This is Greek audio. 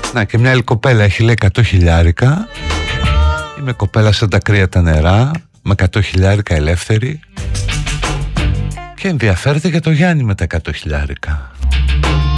Να, και μια άλλη κοπέλα έχει, λέει, 100 χιλιάρικα. Είμαι κοπέλα σαν τα κρύα τα νερά, με 100 χιλιάρικα ελεύθερη, και ενδιαφέρεται για το Γιάννη με τα 100 χιλιάρικα.